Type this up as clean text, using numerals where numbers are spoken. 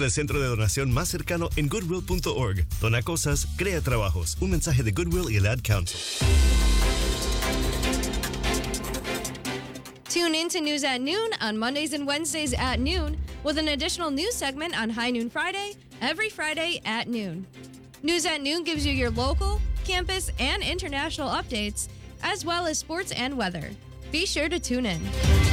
Encuentra el centro de donación más cercano en goodwill.org. Dona cosas, crea trabajos. Un mensaje de Goodwill y el Ad Council. Tune in to News at Noon on Mondays and Wednesdays at noon with an additional news segment on High Noon Friday every Friday at noon. News at Noon gives you your local, campus, and international updates, as well as sports and weather. Be sure to tune in.